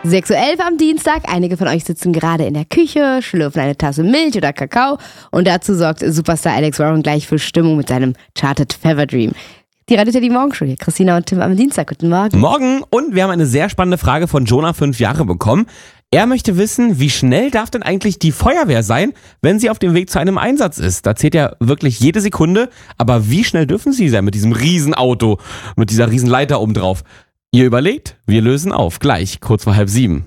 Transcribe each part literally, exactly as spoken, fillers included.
sechs Uhr elf am Dienstag. Einige von euch sitzen gerade in der Küche, schlürfen eine Tasse Milch oder Kakao. Und dazu sorgt Superstar Alex Warren gleich für Stimmung mit seinem Charted Fever Dream. Die Radio Teddy Morgenshow hier. Christina und Tim am Dienstag. Guten Morgen. Morgen. Und wir haben eine sehr spannende Frage von Jonah, fünf Jahre, bekommen. Er möchte wissen, wie schnell darf denn eigentlich die Feuerwehr sein, wenn sie auf dem Weg zu einem Einsatz ist? Da zählt ja wirklich jede Sekunde. Aber wie schnell dürfen sie sein mit diesem Riesenauto, mit dieser Riesenleiter oben drauf? Ihr überlegt, wir lösen auf. Gleich, kurz vor halb sieben.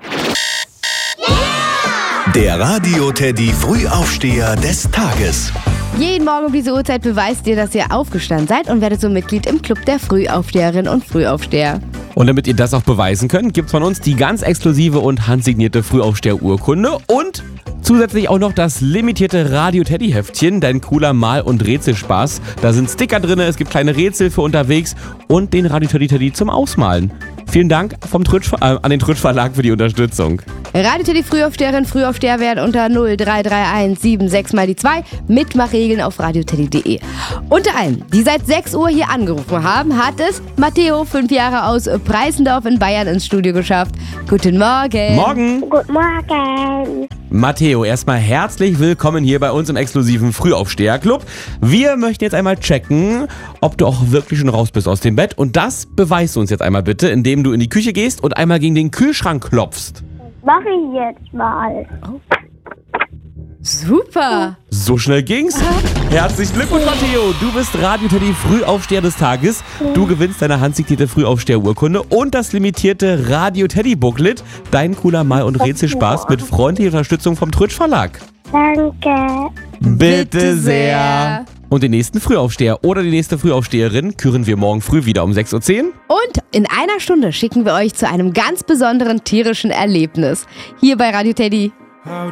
Der Radio Teddy Frühaufsteher des Tages. Jeden Morgen um diese Uhrzeit beweist ihr, dass ihr aufgestanden seid und werdet so Mitglied im Club der Frühaufsteherinnen und Frühaufsteher. Und damit ihr das auch beweisen könnt, gibt's von uns die ganz exklusive und handsignierte Frühaufsteher-Urkunde und zusätzlich auch noch das limitierte Radio Teddy Heftchen, dein cooler Mal- und Rätselspaß. Da sind Sticker drin, es gibt kleine Rätsel für unterwegs und den Radio Teddy Teddy zum Ausmalen. Vielen Dank vom Trutsch, äh, an den Trutsch Verlag für die Unterstützung. Radio Teddy Frühaufsteherin, Frühaufsteher werden unter null drei drei eins sieben sechs mal die zwei. Mitmachregeln auf radioteddy punkt de. Unter allen, die seit sechs Uhr hier angerufen haben, hat es Matteo, fünf Jahre aus Preisendorf in Bayern, ins Studio geschafft. Guten Morgen. Morgen. Guten Morgen. Matteo, erstmal herzlich willkommen hier bei uns im exklusiven Frühaufsteher-Club. Wir möchten jetzt einmal checken, ob du auch wirklich schon raus bist aus dem Bett. Und das beweist du uns jetzt einmal bitte, indem du in die Küche gehst und einmal gegen den Kühlschrank klopfst. Mach ich jetzt mal. Super. So schnell ging's. Herzlichen Glückwunsch, Matteo. Du bist Radio Teddy Frühaufsteher des Tages. Du gewinnst deine handsignierte Frühaufsteher-Urkunde und das limitierte Radio Teddy Booklet. Dein cooler Mal- und Rätselspaß mit freundlicher Unterstützung vom Trutsch Verlag. Danke. Bitte sehr. Und den nächsten Frühaufsteher oder die nächste Frühaufsteherin küren wir morgen früh wieder um sechs Uhr zehn. Und in einer Stunde schicken wir euch zu einem ganz besonderen tierischen Erlebnis. Hier bei Radio Teddy.